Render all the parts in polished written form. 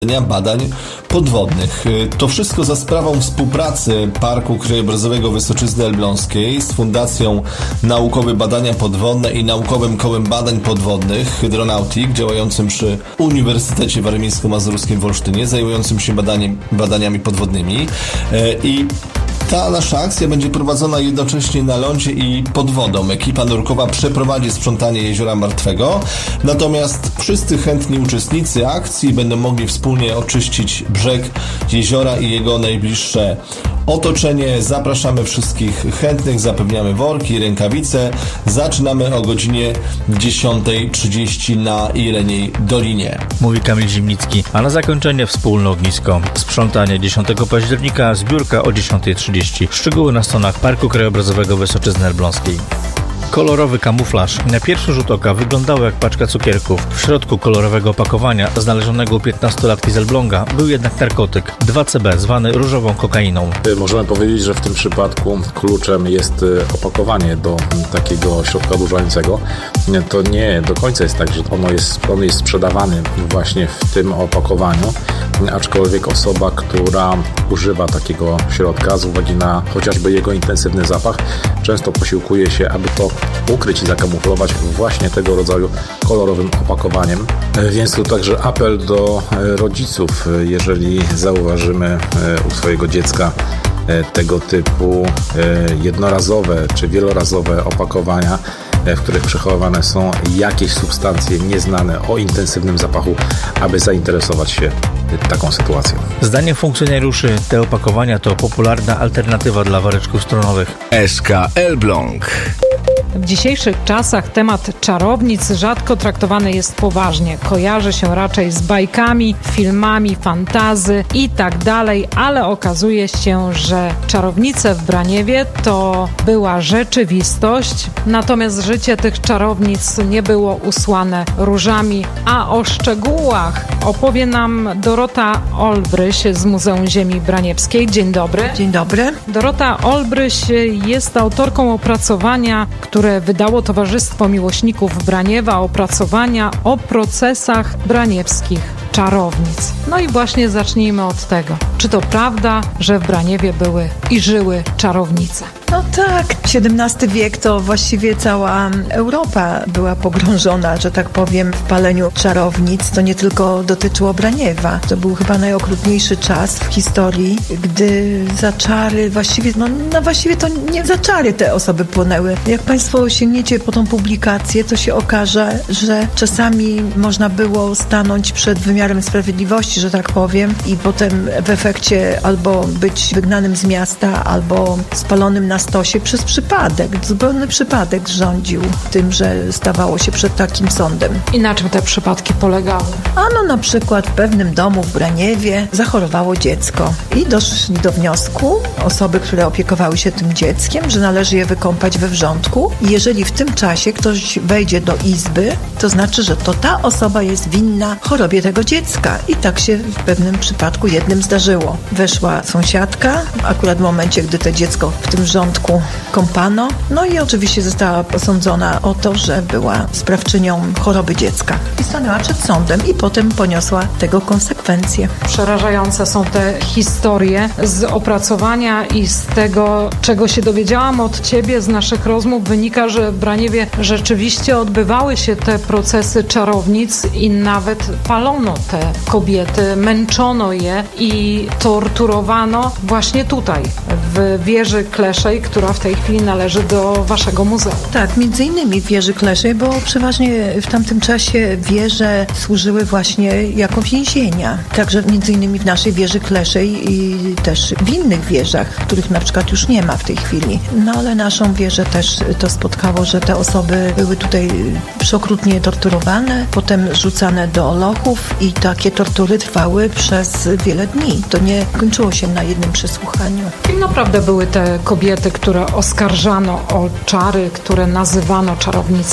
badań podwodnych. To wszystko za sprawą współpracy Parku Krajobrazowego Wysoczyzny Elbląskiej z Fundacją Naukowe Badania Podwodne i Naukowym Kołem Badań Podwodnych Hydronautic, działającym przy Uniwersytecie Warmińsko-Mazurskim w Olsztynie, zajmującym się badaniami podwodnymi. I ta nasza akcja będzie prowadzona jednocześnie na lądzie i pod wodą. Ekipa nurkowa przeprowadzi sprzątanie Jeziora Martwego, natomiast wszyscy chętni uczestnicy akcji będą mogli wspólnie oczyścić brzeg jeziora i jego najbliższe otoczenie. Zapraszamy wszystkich chętnych, zapewniamy worki, rękawice. Zaczynamy o godzinie 10:30 na Jeleniej Dolinie. Mówi Kamil Zimnicki, a na zakończenie wspólne ognisko. Sprzątanie 10 października, zbiórka o 10:30. Szczegóły na stronach Parku Krajobrazowego Wysoczyzny Elbląskiej. Kolorowy kamuflaż. Na pierwszy rzut oka wyglądało jak paczka cukierków. W środku kolorowego opakowania, znalezionego u 15-latki z Elbląga, był jednak narkotyk 2CB, zwany różową kokainą. Możemy powiedzieć, że w tym przypadku kluczem jest opakowanie do takiego środka odurzającego. To nie do końca jest tak, że on jest sprzedawany właśnie w tym opakowaniu, aczkolwiek osoba, która używa takiego środka z uwagi na chociażby jego intensywny zapach, często posiłkuje się, aby to ukryć i zakamuflować właśnie tego rodzaju kolorowym opakowaniem. Więc tu także apel do rodziców, jeżeli zauważymy u swojego dziecka tego typu jednorazowe czy wielorazowe opakowania, w których przechowywane są jakieś substancje nieznane o intensywnym zapachu, aby zainteresować się taką sytuacją. Zdaniem funkcjonariuszy te opakowania to popularna alternatywa dla woreczków strunowych. SK Elbląg. W dzisiejszych czasach temat czarownic rzadko traktowany jest poważnie. Kojarzy się raczej z bajkami, filmami, fantazy i tak dalej, ale okazuje się, że czarownice w Braniewie to była rzeczywistość, natomiast życie tych czarownic nie było usłane różami, a o szczegółach opowie nam Dorota Olbryś z Muzeum Ziemi Braniewskiej. Dzień dobry. Dzień dobry. Dorota Olbryś jest autorką opracowania, które wydało Towarzystwo Miłośników Braniewa, opracowania o procesach braniewskich czarownic. No i właśnie zacznijmy od tego. Czy to prawda, że w Braniewie były i żyły czarownice? No tak, XVII wiek to właściwie cała Europa była pogrążona, że tak powiem, w paleniu czarownic. To nie tylko dotyczyło Braniewa. To był chyba najokrutniejszy czas w historii, gdy za czary właściwie to nie za czary te osoby płonęły. Jak Państwo sięgniecie po tą publikację, to się okaże, że czasami można było stanąć przed wymiarem sprawiedliwości, że tak powiem, i potem w efekcie albo być wygnanym z miasta, albo spalonym na stosie przez przypadek. Zupełny przypadek rządził tym, że stawało się przed takim sądem. I na czym te przypadki polegały? Ano na przykład w pewnym domu w Braniewie zachorowało dziecko i doszli do wniosku osoby, które opiekowały się tym dzieckiem, że należy je wykąpać we wrzątku i jeżeli w tym czasie ktoś wejdzie do izby, to znaczy, że to ta osoba jest winna chorobie tego dziecka. I tak się w pewnym przypadku jednym zdarzyło. Weszła sąsiadka, akurat w momencie, gdy to dziecko w tym wrzątku kąpano, no i oczywiście została osądzona o to, że była sprawczynią choroby dziecka. I stanęła przed sądem i potem poniosła tego konsekwencje. Przerażające są te historie z opracowania i z tego, czego się dowiedziałam od Ciebie, z naszych rozmów wynika, że w Braniewie rzeczywiście odbywały się te procesy czarownic i nawet palono te kobiety, męczono je i torturowano właśnie tutaj, w wieży Kleszej, która w tej chwili należy do Waszego muzeum. Tak, między innymi w wieży Kleszej, bo przeważnie w tamtym czasie wieże służyły właśnie jako więzienia. Także między innymi w naszej wieży Kleszej i też w innych wieżach, których na przykład już nie ma w tej chwili. No ale naszą wieżę też to spotkało, że te osoby były tutaj przeokrutnie torturowane, potem rzucane do lochów i takie tortury trwały przez wiele dni. To nie kończyło się na jednym przesłuchaniu. Kim naprawdę były te kobiety, które oskarżano o czary, które nazywano czarownicami?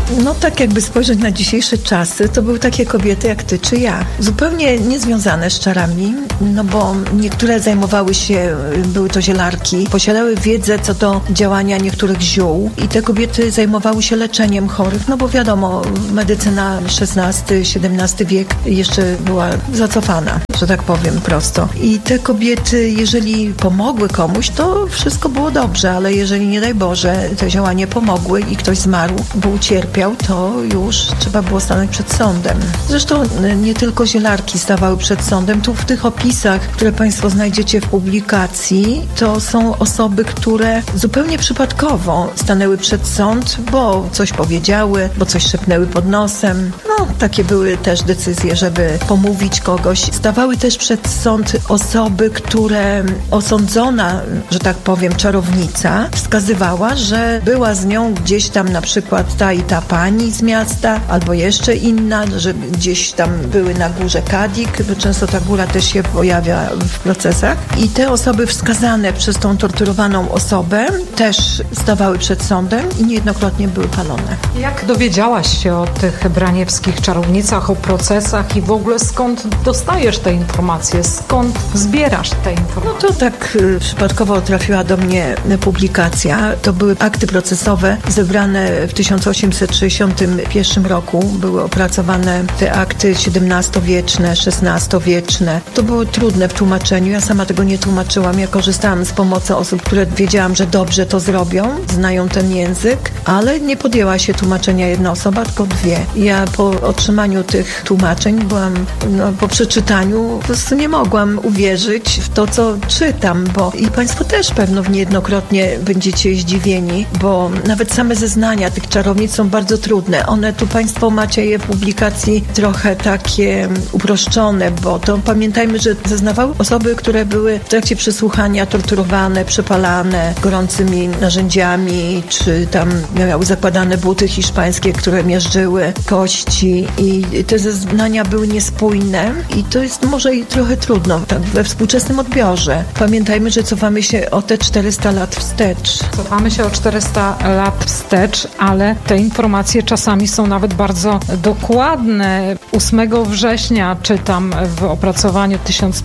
No tak jakby spojrzeć na dzisiejsze czasy, to były takie kobiety jak ty czy ja. Zupełnie niezwiązane z czarami, no bo niektóre zajmowały się, były to zielarki, posiadały wiedzę co do działania niektórych ziół i te kobiety zajmowały się leczeniem chorych, no bo wiadomo, medycyna XVI-XVII wiek jeszcze była zacofana, że tak powiem prosto. I te kobiety, jeżeli pomogły komuś, to wszystko było dobrze, ale jeżeli nie daj Boże, te zioła nie pomogły i ktoś zmarł, bo ucierpiał, to już trzeba było stanąć przed sądem. Zresztą nie tylko zielarki stawały przed sądem. Tu w tych opisach, które Państwo znajdziecie w publikacji, to są osoby, które zupełnie przypadkowo stanęły przed sąd, bo coś powiedziały, bo coś szepnęły pod nosem. No, takie były też decyzje, żeby pomówić kogoś. Stawały też przed sąd osoby, które osądzona, że tak powiem, czarownica wskazywała, że była z nią gdzieś tam na przykład ta i ta pani z miasta, albo jeszcze inna, że gdzieś tam były na górze Kadik, bo często ta góra też się pojawia w procesach. I te osoby wskazane przez tą torturowaną osobę też stawały przed sądem i niejednokrotnie były palone. Jak dowiedziałaś się o tych braniewskich czarownicach, o procesach i w ogóle skąd dostajesz te informacje? Skąd zbierasz te informacje? No to tak przypadkowo trafiła do mnie publikacja. To były akty procesowe zebrane w 1861 roku. Były opracowane te akty XVII-wieczne, XVI-wieczne. To było trudne w tłumaczeniu. Ja sama tego nie tłumaczyłam. Ja korzystałam z pomocy osób, które wiedziałam, że dobrze to zrobią, znają ten język, ale nie podjęła się tłumaczenia jedna osoba, tylko dwie. Ja po otrzymaniu tych tłumaczeń byłam, po przeczytaniu po prostu nie mogłam uwierzyć w to, co czytam, bo i Państwo też pewno niejednokrotnie będziecie zdziwieni, bo nawet same zeznania tych czarownic są bardzo trudne. One tu Państwo macie je w publikacji trochę takie uproszczone, bo to pamiętajmy, że zeznawały osoby, które były w trakcie przesłuchania torturowane, przepalane gorącymi narzędziami, czy tam miały zakładane buty hiszpańskie, które miażdżyły kości i te zeznania były niespójne i to jest może i trochę trudno tak, we współczesnym odbiorze. Pamiętajmy, że cofamy się o te 400 lat wstecz. Cofamy się o 400 lat wstecz, ale te informacje czasami są nawet bardzo dokładne. 8 września czytam w opracowaniu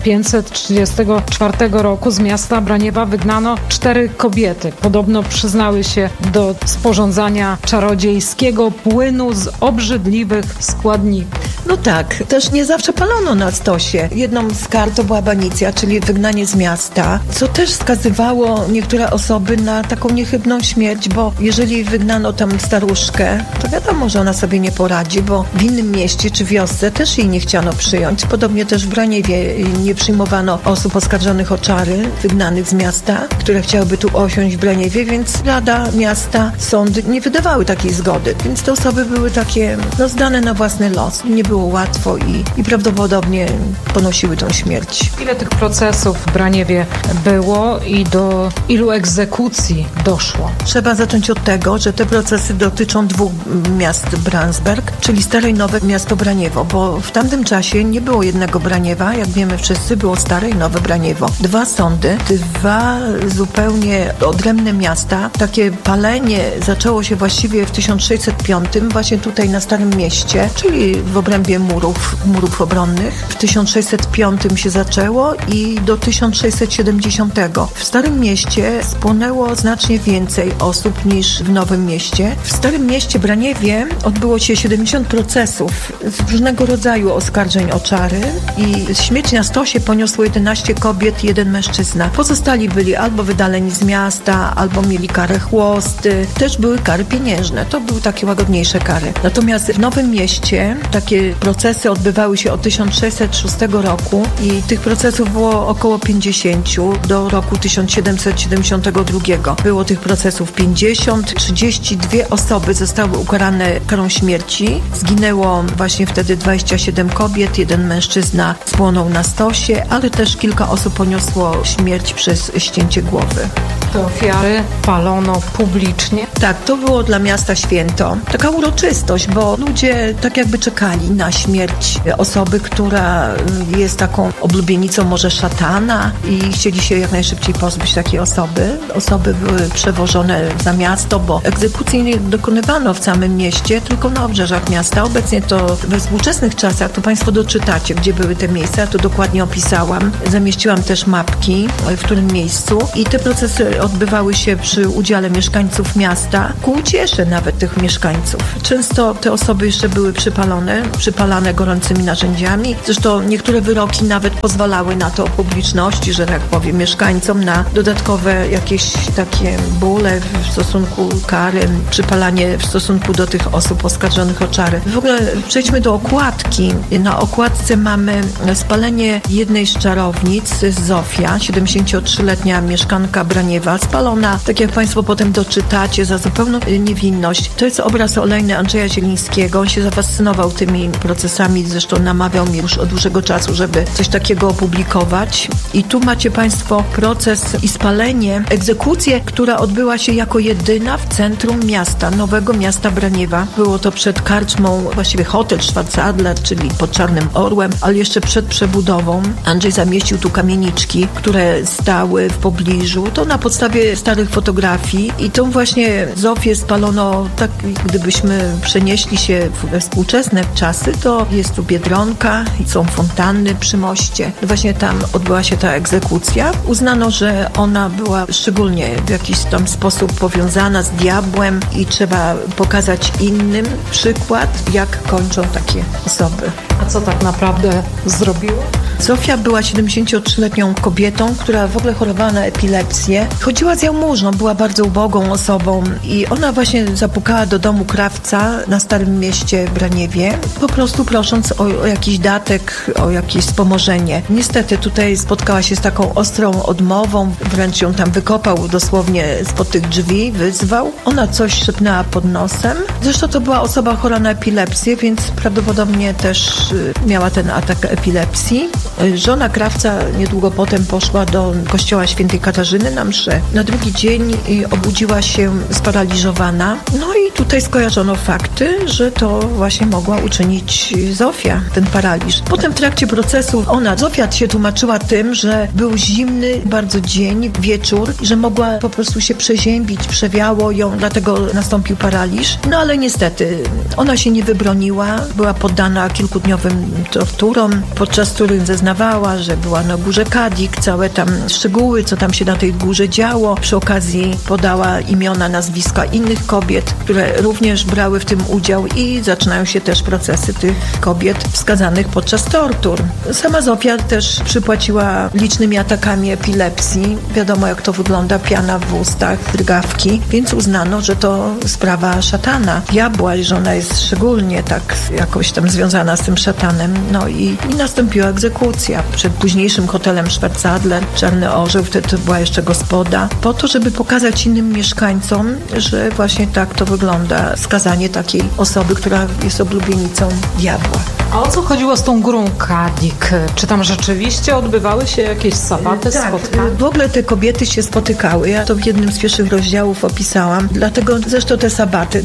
1534 roku z miasta Braniewa wygnano 4 kobiety. Podobno przyznały się do sporządzania czarodziejskiego płynu z obrzydliwych składników. No tak, też nie zawsze palono na stosie. Jedną z kar to była banicja, czyli wygnanie z miasta, co też wskazywało niektóre osoby na taką niechybną śmierć, bo jeżeli wygnano tam staruszkę, to wiadomo, że ona sobie nie poradzi, bo w innym mieście czy wiosce też jej nie chciano przyjąć. Podobnie też w Braniewie nie przyjmowano osób oskarżonych o czary, wygnanych z miasta, które chciałyby tu osiąść w Braniewie, więc Rada Miasta, sądy nie wydawały takiej zgody. Więc te osoby były takie zdane na własny los. Nie było łatwo i prawdopodobnie ponosiły tą śmierć. Ile tych procesów w Braniewie było i do ilu egzekucji doszło? Trzeba zacząć od tego, że te procesy dotyczą 2 miast Bransberg, czyli Stare i Nowe miasto Braniewo, bo w tamtym czasie nie było jednego Braniewa, jak wiemy wszyscy, było Stare i Nowe Braniewo. 2 sądy, 2 zupełnie odrębne miasta. Takie palenie zaczęło się właściwie w 1605, właśnie tutaj na Starym Mieście, czyli w obrębie murów obronnych. W 1605 się zaczęło i do 1670. W Starym Mieście spłonęło znacznie więcej osób niż w Nowym Mieście. W Starym Mieście Braniewie odbyło się 70 procesów z różnego rodzaju oskarżeń o czary i śmierć na stosie poniosło 11 kobiet i 1 mężczyzna. Pozostali byli albo wydaleni z miasta, albo mieli karę chłosty. Też były kary pieniężne. To były takie łagodniejsze kary. Natomiast w Nowym Mieście takie procesy odbywały się od 1606 roku i tych procesów było około 50 do roku 1772. Było tych procesów 50, 32 osoby zostały ukarane karą śmierci. Zginęło właśnie wtedy 27 kobiet, 1 mężczyzna spłonął na stosie, ale też kilka osób poniosło śmierć przez ścięcie głowy. Te ofiary palono publicznie. Tak, to było dla miasta święto. Taka uroczystość, bo ludzie tak jakby czekali na śmierć osoby, która jest taką oblubienicą może szatana i chcieli się jak najszybciej pozbyć takiej osoby. Osoby były przewożone za miasto, bo egzekucji nie dokonywano w samym mieście, tylko na obrzeżach miasta. Obecnie to we współczesnych czasach, to Państwo doczytacie, gdzie były te miejsca. Ja to dokładnie opisałam. Zamieściłam też mapki, w którym miejscu i te procesy odbywały się przy udziale mieszkańców miasta, ku uciesze nawet tych mieszkańców. Często te osoby jeszcze były przypalane gorącymi narzędziami. Zresztą niektóre wyroki nawet pozwalały na to publiczności, że tak powiem, mieszkańcom na dodatkowe jakieś takie bóle w stosunku kary, przypalanie w stosunku do tych osób oskarżonych o czary. W ogóle przejdźmy do okładki. Na okładce mamy spalenie jednej z czarownic, Zofia, 73-letnia mieszkanka Braniewa, spalona, tak jak Państwo potem doczytacie, za zupełną niewinność. To jest obraz olejny Andrzeja Zielińskiego. On się zafascynował tymi procesami, zresztą namawiał mnie już od dłuższego czasu, żeby coś takiego opublikować. I tu macie Państwo proces i spalenie, egzekucję, która odbyła się jako jedyna w centrum miasta, nowego miasta Braniewa. Było to przed karczmą, właściwie hotel Schwarzadler, czyli pod Czarnym Orłem, ale jeszcze przed przebudową. Andrzej zamieścił tu kamieniczki, które stały w pobliżu. To na podstawie starych fotografii i tą właśnie Zofię spalono, tak gdybyśmy przenieśli się we współczesne czasy, to jest tu Biedronka i są fontanny przy moście. Właśnie tam odbyła się ta egzekucja. Uznano, że ona była szczególnie w jakiś tam sposób powiązana z diabłem i trzeba pokazać innym przykład, jak kończą takie osoby. A co tak naprawdę zrobiła? Zofia była 73-letnią kobietą, która w ogóle chorowała na epilepsję. Chodziła z jałmużną, była bardzo ubogą osobą i ona właśnie zapukała do domu krawca na Starym Mieście w Braniewie, po prostu prosząc o jakiś datek, o jakieś wspomożenie. Niestety tutaj spotkała się z taką ostrą odmową, wręcz ją tam wykopał dosłownie spod tych drzwi, wyzwał. Ona coś szepnęła pod nosem. Zresztą to była osoba chora na epilepsję, więc prawdopodobnie też miała ten atak epilepsji. Żona krawca niedługo potem poszła do kościoła świętej Katarzyny na mszę. Na drugi dzień obudziła się sparaliżowana. No i tutaj skojarzono fakty, że to właśnie mogła uczynić Zofia, ten paraliż. Potem w trakcie procesu Zofia się tłumaczyła tym, że był zimny bardzo dzień, wieczór, że mogła po prostu się przeziębić, przewiało ją, dlatego nastąpił paraliż. No ale niestety ona się nie wybroniła, była poddana kilkudniowym torturom, podczas których zeznawała, że była na górze Kadik, całe tam szczegóły, co tam się na tej górze działo. Przy okazji podała imiona, nazwiska innych kobiet, które również brały w tym udział i zaczynają się też procesy tych kobiet wskazanych podczas tortur. Sama Zofia też przypłaciła licznymi atakami epilepsji. Wiadomo, jak to wygląda, piana w ustach, drgawki, więc uznano, że to sprawa szatana, diabła i że ona jest szczególnie tak jakoś tam związana z tym szatanem. No i nastąpiła egzekucja przed późniejszym hotelem Schwarzadler, Czarny Orzeł, wtedy to była jeszcze gospoda, po to, żeby pokazać innym mieszkańcom, że właśnie tak to wygląda, skazanie takiej osoby, która jest oblubienicą diabła. A o co chodziło z tą górą Kadik? Czy tam rzeczywiście odbywały się jakieś sabaty, spotkania? W ogóle te kobiety się spotykały. Ja to w jednym z pierwszych rozdziałów opisałam. Dlatego zresztą te sabaty,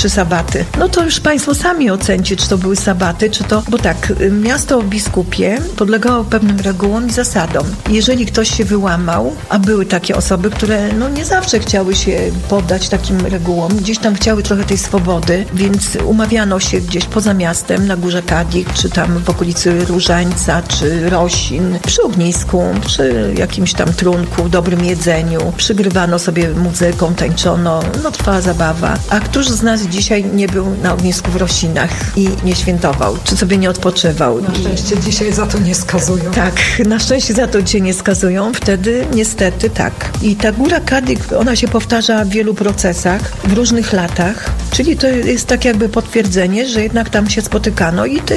no to już Państwo sami ocencie, czy to były sabaty, czy to... Bo tak, miasto biskupie podlegało pewnym regułom i zasadom. Jeżeli ktoś się wyłamał, a były takie osoby, które nie zawsze chciały się poddać takim regułom, gdzieś tam chciały trochę tej swobody, więc umawiano się gdzieś poza miastem, na górze Kadik, czy tam w okolicy Różańca, czy Rosin, przy ognisku, przy jakimś tam trunku, dobrym jedzeniu. Przygrywano sobie muzyką, tańczono, trwała zabawa. A któż z nas dzisiaj nie był na ognisku w Rosinach i nie świętował, czy sobie nie odpoczywał? Na szczęście dzisiaj za to nie skazują. Tak, na szczęście za to cię nie skazują, wtedy niestety tak. I ta góra Kadik, ona się powtarza w wielu procesach, w różnych latach, czyli to jest tak jakby potwierdzenie, że jednak tam się spotykano i tej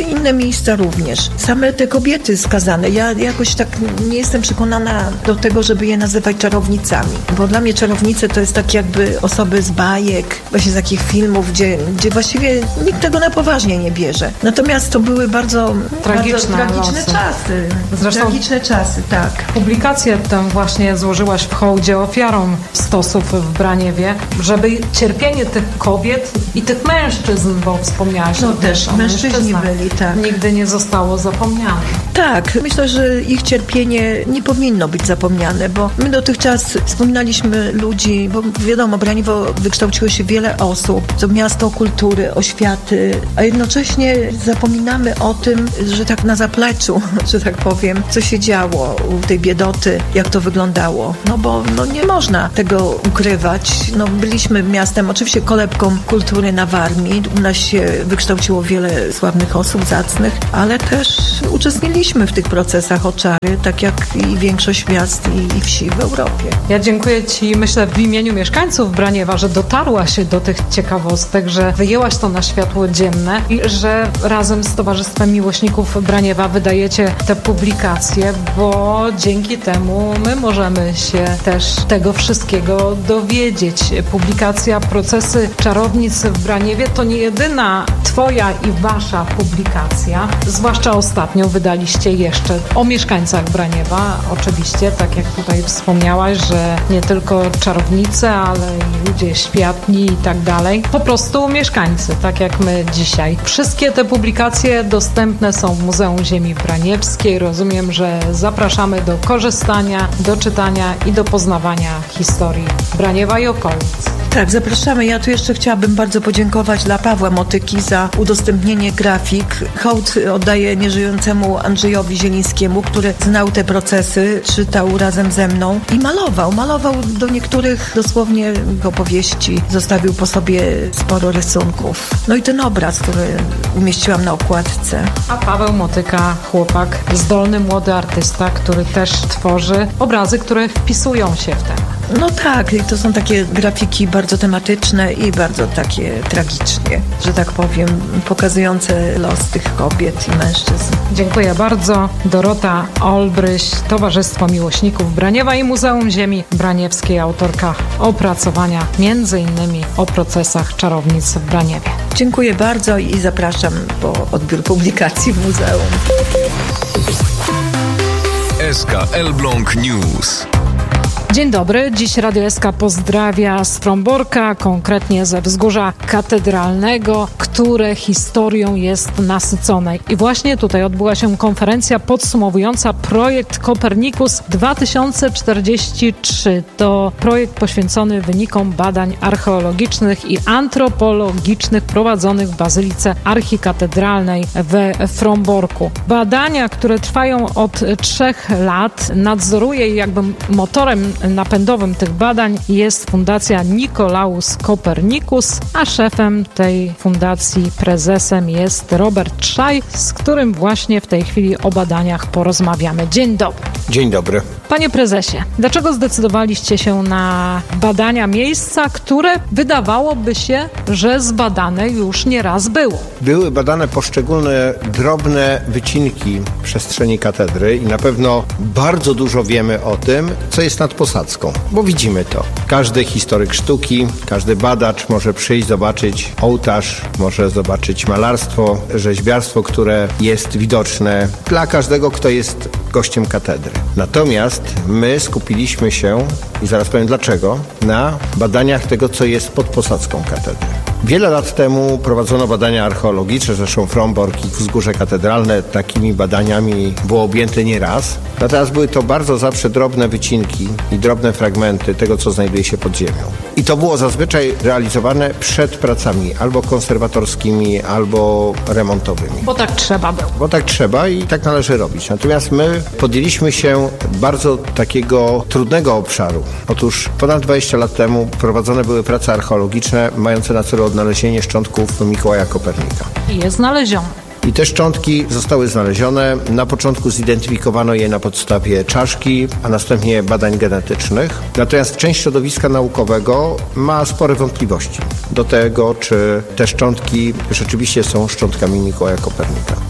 i inne miejsca również. Same te kobiety skazane, ja jakoś tak nie jestem przekonana do tego, żeby je nazywać czarownicami, bo dla mnie czarownice to jest tak jakby osoby z bajek, właśnie z takich filmów, gdzie właściwie nikt tego na poważnie nie bierze. Natomiast to były bardzo tragiczne czasy. Zresztą tragiczne czasy, tak. Publikację tę właśnie złożyłaś w hołdzie ofiarom stosów w Braniewie, żeby cierpienie tych kobiet i tych mężczyzn, bo wspomniałaś też o mężczyźni byli, tak. Nigdy nie zostało zapomniane. Tak, myślę, że ich cierpienie nie powinno być zapomniane, bo my dotychczas wspominaliśmy ludzi, bo wiadomo, Braniewo wykształciło się wiele osób, to miasto kultury, oświaty, a jednocześnie zapominamy o tym, że tak na zapleczu, że tak powiem, co się działo u tej biedoty, jak to wyglądało. No bo nie można tego ukrywać. No, byliśmy miastem, oczywiście kolebką kultury na Warmii. U nas się wykształciło wiele sławnych osób, zacnych, ale też uczestniliśmy w tych procesach o czary, tak jak i większość miast i wsi w Europie. Ja dziękuję Ci, myślę, w imieniu mieszkańców Braniewa, że dotarłaś do tych ciekawostek, że wyjęłaś to na światło dzienne i że razem z Towarzystwem Miłośników Braniewa wydajecie te publikacje, bo dzięki temu my możemy się też tego wszystkiego dowiedzieć. Publikacja Procesy czarownic w Braniewie to nie jedyna Twoja i Wasza publikacja. Zwłaszcza ostatnio wydaliście jeszcze o mieszkańcach Braniewa. Oczywiście, tak jak tutaj wspomniałaś, że nie tylko czarownice, ale i ludzie światni i tak dalej. Po prostu mieszkańcy, tak jak my dzisiaj. Wszystkie te publikacje dostępne są w Muzeum Ziemi Braniewskiej. Rozumiem, że zapraszamy do korzystania, do czytania i do poznawania historii Braniewa i okolic. Tak, zapraszamy. Ja tu jeszcze chciałabym bardzo podziękować dla Pawła Motyki za udostępnienie grafik. Hołd oddaję nieżyjącemu Andrzejowi Zielińskiemu, który znał te procesy, czytał razem ze mną i malował. Malował do niektórych dosłownie opowieści. Zostawił po sobie sporo rysunków. No i ten obraz, który umieściłam na okładce. A Paweł Motyka, chłopak, zdolny, młody artysta, który też tworzy obrazy, które wpisują się w temat. No tak, i to są takie grafiki bardzo tematyczne i bardzo takie tragicznie, że tak powiem, pokazujące los tych kobiet i mężczyzn. Dziękuję bardzo. Dorota Olbryś, Towarzystwo Miłośników Braniewa i Muzeum Ziemi Braniewskiej, autorka opracowania m.in. o procesach czarownic w Braniewie. Dziękuję bardzo i zapraszam po odbiór publikacji w muzeum. SK Elbląg News. Dzień dobry. Dziś Radio SK pozdrawia z Fromborka, konkretnie ze Wzgórza Katedralnego, które historią jest nasycone. I właśnie tutaj odbyła się konferencja podsumowująca projekt Kopernikus 2043. To projekt poświęcony wynikom badań archeologicznych i antropologicznych prowadzonych w Bazylice Archikatedralnej we Fromborku. Badania, które trwają od 3 lat, nadzoruje i jakby motorem napędowym tych badań jest Fundacja Nicolaus Copernicus, a szefem tej fundacji, prezesem jest Robert Szaj, z którym właśnie w tej chwili o badaniach porozmawiamy. Dzień dobry. Dzień dobry. Panie prezesie, dlaczego zdecydowaliście się na badania miejsca, które wydawałoby się, że zbadane już nieraz było? Były badane poszczególne drobne wycinki przestrzeni katedry i na pewno bardzo dużo wiemy o tym, co jest nad posadzką, bo widzimy to. Każdy historyk sztuki, każdy badacz może przyjść, zobaczyć ołtarz, może zobaczyć malarstwo, rzeźbiarstwo, które jest widoczne dla każdego, kto jest gościem katedry. Natomiast my skupiliśmy się, i zaraz powiem dlaczego, na badaniach tego, co jest pod posadzką katedry. Wiele lat temu prowadzono badania archeologiczne, zresztą Frombork i Wzgórze Katedralne takimi badaniami było objęte nieraz. Natomiast były to bardzo zawsze drobne wycinki i drobne fragmenty tego, co znajduje się pod ziemią. I to było zazwyczaj realizowane przed pracami albo konserwatorskimi, albo remontowymi. Bo tak trzeba było. Bo tak trzeba i tak należy robić. Natomiast my podjęliśmy się bardzo takiego trudnego obszaru. Otóż ponad 20 lat temu prowadzone były prace archeologiczne mające na celu odnalezienie szczątków Mikołaja Kopernika. I je znaleziono. I te szczątki zostały znalezione. Na początku zidentyfikowano je na podstawie czaszki, a następnie badań genetycznych. Natomiast część środowiska naukowego ma spore wątpliwości do tego, czy te szczątki rzeczywiście są szczątkami Mikołaja Kopernika.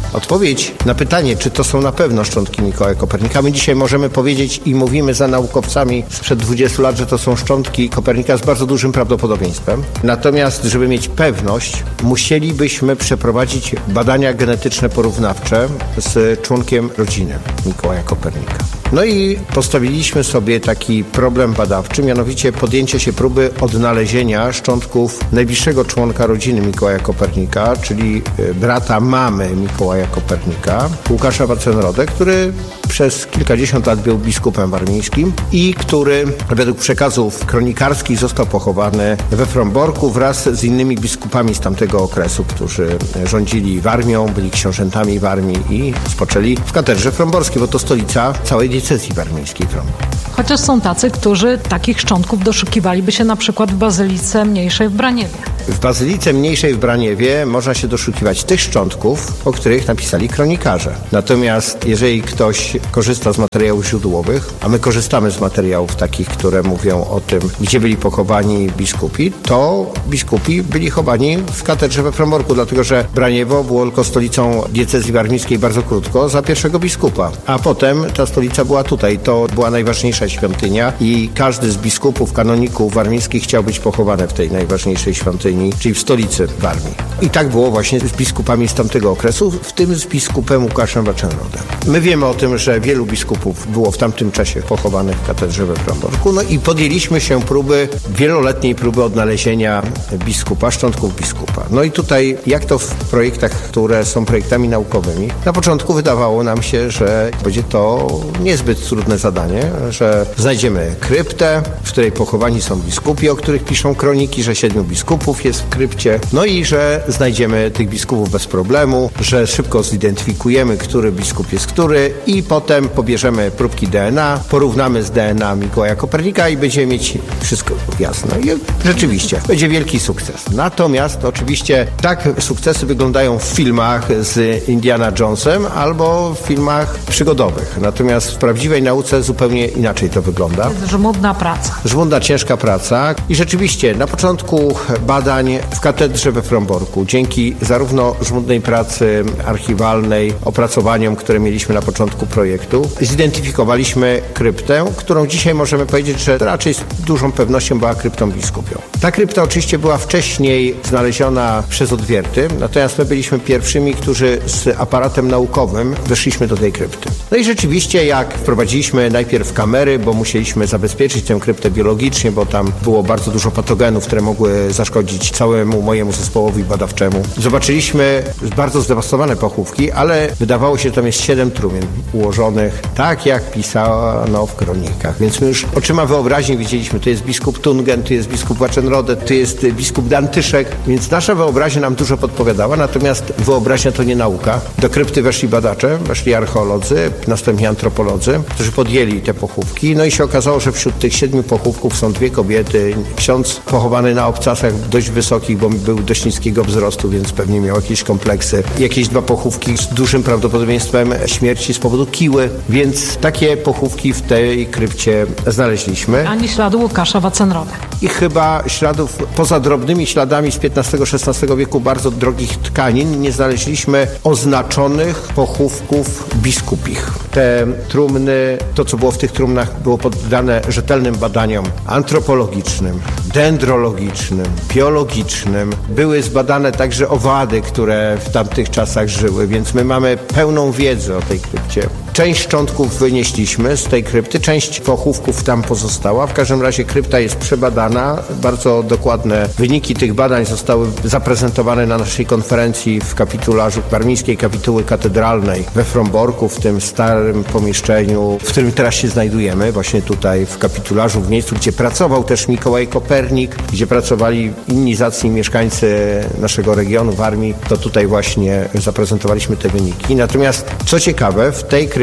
Odpowiedź na pytanie, czy to są na pewno szczątki Mikołaja Kopernika, my dzisiaj możemy powiedzieć i mówimy za naukowcami sprzed 20 lat, że to są szczątki Kopernika z bardzo dużym prawdopodobieństwem. Natomiast, żeby mieć pewność, musielibyśmy przeprowadzić badania genetyczne porównawcze z członkiem rodziny Mikołaja Kopernika. No i postawiliśmy sobie taki problem badawczy, mianowicie podjęcie się próby odnalezienia szczątków najbliższego członka rodziny Mikołaja Kopernika, czyli brata mamy Mikołaja Kopernika, Łukasza Waczenrodę, który przez kilkadziesiąt lat był biskupem warmińskim i który według przekazów kronikarskich został pochowany we Fromborku wraz z innymi biskupami z tamtego okresu, którzy rządzili Warmią, byli książętami Warmii i spoczęli w katedrze fromborskiej, bo to stolica całej diecezji warmińskiej Frombork. Chociaż są tacy, którzy takich szczątków doszukiwaliby się na przykład w Bazylice Mniejszej w Braniewie. W Bazylice Mniejszej w Braniewie można się doszukiwać tych szczątków, o których napisali kronikarze. Natomiast jeżeli ktoś korzysta z materiałów źródłowych, a my korzystamy z materiałów takich, które mówią o tym, gdzie byli pochowani biskupi, to biskupi byli chowani w katedrze we Fromborku, dlatego że Braniewo było tylko stolicą diecezji warmińskiej bardzo krótko za pierwszego biskupa, a potem ta stolica była tutaj. To była najważniejsza świątynia i każdy z biskupów, kanoników warmińskich chciał być pochowany w tej najważniejszej świątyni, czyli w stolicy Warmii. I tak było właśnie z biskupami z tamtego okresu, w tym z biskupem Łukaszem Waczenrodem. My wiemy o tym, że wielu biskupów było w tamtym czasie pochowanych w katedrze we Fromborku, no i podjęliśmy się wieloletniej próby odnalezienia biskupa, szczątków biskupa. No i tutaj, jak to w projektach, które są projektami naukowymi, na początku wydawało nam się, że będzie to niezbyt trudne zadanie, że znajdziemy kryptę, w której pochowani są biskupi, o których piszą kroniki, że 7 biskupów jest w krypcie, no i że znajdziemy tych biskupów bez problemu, że szybko zidentyfikujemy, który biskup jest który i potem pobierzemy próbki DNA, porównamy z DNA Mikołaja Kopernika i będziemy mieć wszystko jasne. I rzeczywiście będzie wielki sukces. Natomiast oczywiście tak sukcesy wyglądają w filmach z Indiana Jonesem albo w filmach przygodowych. Natomiast w prawdziwej nauce zupełnie inaczej to wygląda. To jest żmudna praca. Żmudna, ciężka praca i rzeczywiście na początku badań w katedrze we Fromborku, dzięki zarówno żmudnej pracy archiwalnej, opracowaniom, które mieliśmy na początku projektu, zidentyfikowaliśmy kryptę, którą dzisiaj możemy powiedzieć, że raczej z dużą pewnością była kryptą biskupią. Ta krypta oczywiście była wcześniej znaleziona przez odwierty, natomiast my byliśmy pierwszymi, którzy z aparatem naukowym weszliśmy do tej krypty. No i rzeczywiście jak wprowadziliśmy najpierw kamery, bo musieliśmy zabezpieczyć tę kryptę biologicznie, bo tam było bardzo dużo patogenów, które mogły zaszkodzić całemu mojemu zespołowi badawczemu. Zobaczyliśmy bardzo zdewastowane pochówki, ale wydawało się, że tam jest 7 trumien ułożonych tak, jak pisano w kronikach. Więc my już oczyma wyobraźni widzieliśmy, tu jest biskup Tungen, tu jest biskup Waczenrode, tu jest biskup Dantyszek, więc nasza wyobraźnia nam dużo podpowiadała, natomiast wyobraźnia to nie nauka. Do krypty weszli badacze, weszli archeolodzy, następnie antropolodzy, którzy podjęli te pochówki, no i się okazało, że wśród tych 7 pochówków są 2 kobiety, ksiądz pochowany na obcasach dość wysokich, bo był dość niskiego wzrostu, więc pewnie miał jakieś kompleksy. Jakieś 2 pochówki z dużym prawdopodobieństwem śmierci z powodu kiły, więc takie pochówki w tej krypcie znaleźliśmy. Ani śladu Łukasza Waczenrody. I chyba śladów, poza drobnymi śladami z XV-XVI wieku bardzo drogich tkanin, nie znaleźliśmy oznaczonych pochówków biskupich. Te trumny, to co było w tych trumnach, było poddane rzetelnym badaniom antropologicznym, dendrologicznym, biologicznym. Były zbadane także owady, które w tamtych czasach żyły, więc my mamy pełną wiedzę o tej krypcie. Część szczątków wynieśliśmy z tej krypty, część pochówków tam pozostała. W każdym razie krypta jest przebadana. Bardzo dokładne wyniki tych badań zostały zaprezentowane na naszej konferencji w kapitularzu warmińskiej kapituły katedralnej we Fromborku, w tym starym pomieszczeniu, w którym teraz się znajdujemy, właśnie tutaj w kapitularzu, w miejscu, gdzie pracował też Mikołaj Kopernik, gdzie pracowali inni zacni mieszkańcy naszego regionu Warmii. To tutaj właśnie zaprezentowaliśmy te wyniki. Natomiast co ciekawe, w tej krypcie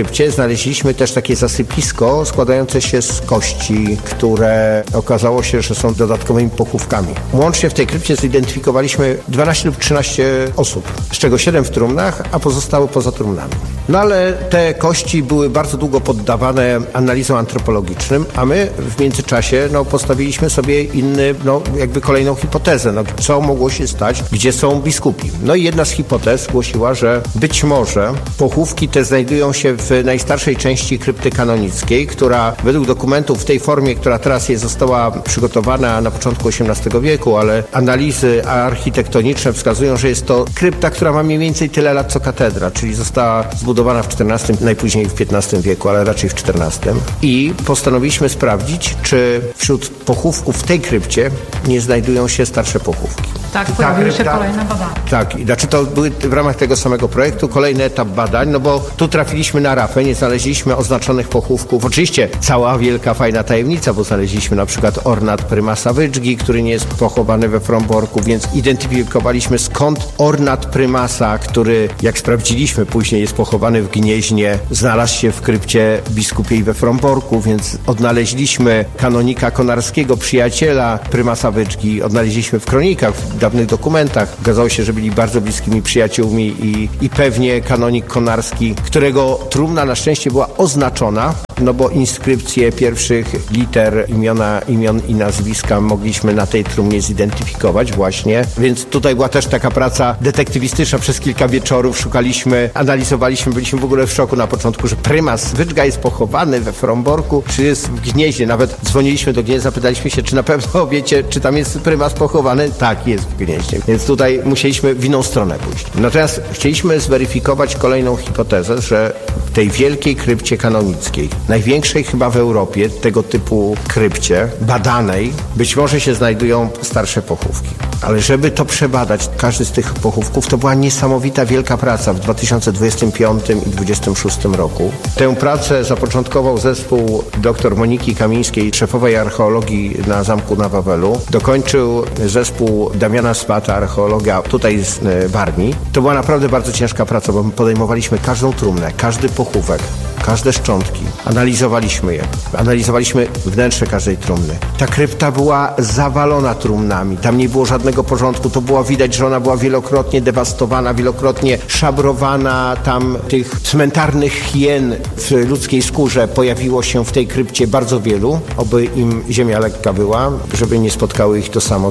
krypcie znaleźliśmy też takie zasypisko składające się z kości, które okazało się, że są dodatkowymi pochówkami. Łącznie w tej krypcie zidentyfikowaliśmy 12 lub 13 osób, z czego 7 w trumnach, a pozostałe poza trumnami. No ale te kości były bardzo długo poddawane analizom antropologicznym, a my w międzyczasie postawiliśmy sobie jakby kolejną hipotezę. Co mogło się stać, gdzie są biskupi? No i jedna z hipotez głosiła, że być może pochówki te znajdują się w najstarszej części krypty kanonickiej, która według dokumentów w tej formie, która teraz została przygotowana na początku XVIII wieku, ale analizy architektoniczne wskazują, że jest to krypta, która ma mniej więcej tyle lat co katedra, czyli została zbudowana w XIV, najpóźniej w XV wieku, ale raczej w XIV. I postanowiliśmy sprawdzić, czy wśród pochówków w tej krypcie nie znajdują się starsze pochówki. Tak, pojawiły się kolejne badania. Tak, znaczy to były w ramach tego samego projektu kolejny etap badań, bo tu trafiliśmy na rafę, nie znaleźliśmy oznaczonych pochówków. Oczywiście cała wielka, fajna tajemnica, bo znaleźliśmy na przykład ornat prymasa Wydżgi, który nie jest pochowany we Fromborku, więc identyfikowaliśmy skąd ornat prymasa, który jak sprawdziliśmy później jest pochowany w Gnieźnie, znalazł się w krypcie biskupiej we Fromborku, więc odnaleźliśmy kanonika konarskiego, przyjaciela prymasa Wydżgi, odnaleźliśmy w kronikach, w dawnych dokumentach. Okazało się, że byli bardzo bliskimi przyjaciółmi i pewnie kanonik konarski, którego trumna na szczęście była oznaczona, bo inskrypcje pierwszych liter imion i nazwiska mogliśmy na tej trumnie zidentyfikować właśnie. Więc tutaj była też taka praca detektywistyczna. Przez kilka wieczorów szukaliśmy, analizowaliśmy, byliśmy w ogóle w szoku na początku, że prymas Wydżga jest pochowany we Fromborku, czy jest w Gnieźnie. Nawet dzwoniliśmy do Gniezna, zapytaliśmy się, czy na pewno wiecie, czy tam jest prymas pochowany. Tak, jest w Gnieźnie. Więc tutaj musieliśmy w inną stronę pójść. Natomiast chcieliśmy zweryfikować kolejną hipotezę, że w tej wielkiej krypcie kanonickiej, największej chyba w Europie tego typu krypcie, badanej, być może się znajdują starsze pochówki. Ale żeby to przebadać, każdy z tych pochówków, to była niesamowita wielka praca w 2025 i 2026 roku. Tę pracę zapoczątkował zespół dr Moniki Kamińskiej, szefowej archeologii na zamku na Wawelu. Dokończył zespół Damiana Spata, archeologa tutaj z Warmii. To była naprawdę bardzo ciężka praca, bo my podejmowaliśmy każdą trumnę, każdy pochówek, każde szczątki. Analizowaliśmy je. Analizowaliśmy wnętrze każdej trumny. Ta krypta była zawalona trumnami. Tam nie było żadnego porządku. To było widać, że ona była wielokrotnie dewastowana, wielokrotnie szabrowana. Tam tych cmentarnych hien w ludzkiej skórze pojawiło się w tej krypcie bardzo wielu. Oby im ziemia lekka była, żeby nie spotkały ich to samo,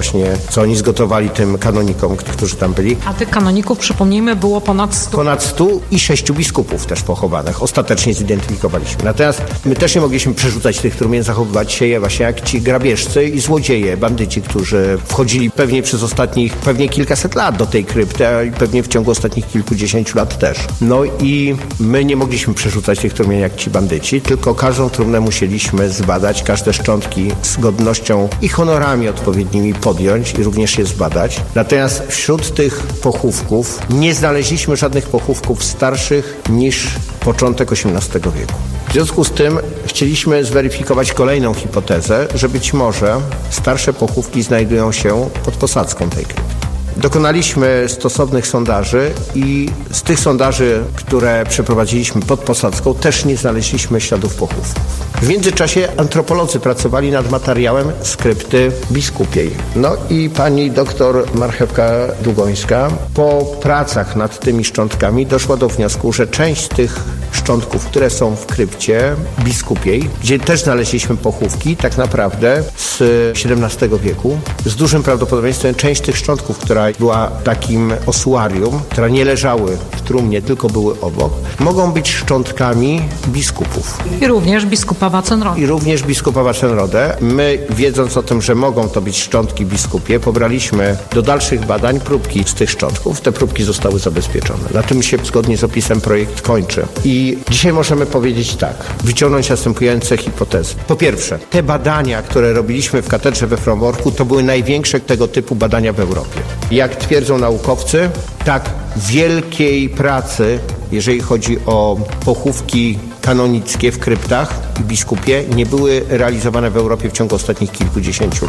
co oni zgotowali tym kanonikom, którzy tam byli. A tych kanoników, przypomnijmy, było ponad 100. Ponad 100 i 6 biskupów też pochowanych. Ostatecznie zidentyfikowaliśmy. Natomiast my też nie mogliśmy przerzucać tych trumien, zachowywać się je właśnie jak ci grabieżcy i złodzieje, bandyci, którzy wchodzili pewnie przez ostatnich, kilkaset lat do tej krypty, a pewnie w ciągu ostatnich kilkudziesięciu lat też. No i my nie mogliśmy przerzucać tych trumien jak ci bandyci, tylko każdą trumnę musieliśmy zbadać, każde szczątki z godnością i honorami odpowiednimi podjąć i również je zbadać. Natomiast wśród tych pochówków nie znaleźliśmy żadnych pochówków starszych niż początek XVIII wieku. W związku z tym chcieliśmy zweryfikować kolejną hipotezę, że być może starsze pochówki znajdują się pod posadzką tej krypty. Dokonaliśmy stosownych sondaży i z tych sondaży, które przeprowadziliśmy pod posadzką, też nie znaleźliśmy śladów pochówków. W międzyczasie antropolodzy pracowali nad materiałem z krypty biskupiej. No i pani doktor Marchewka Długońska po pracach nad tymi szczątkami doszła do wniosku, że część tych szczątków, które są w krypcie biskupiej, gdzie też znaleźliśmy pochówki, tak naprawdę z XVII wieku, z dużym prawdopodobieństwem część tych szczątków, która była takim osuarium, które nie leżały w trumnie, tylko były obok, mogą być szczątkami biskupów. I również biskupa Wacenrodę. I również biskupa Wacenrodę. My, wiedząc o tym, że mogą to być szczątki biskupie, pobraliśmy do dalszych badań próbki z tych szczątków. Te próbki zostały zabezpieczone. Na tym się zgodnie z opisem projekt kończy. I dzisiaj możemy powiedzieć tak, wyciągnąć następujące hipotezy. Po pierwsze, te badania, które robiliśmy w katedrze we Fromborku, to były największe tego typu badania w Europie. Jak twierdzą naukowcy, tak wielkiej pracy, jeżeli chodzi o pochówki kanonickie w kryptach i biskupie, nie były realizowane w Europie w ciągu ostatnich kilkudziesięciu lat.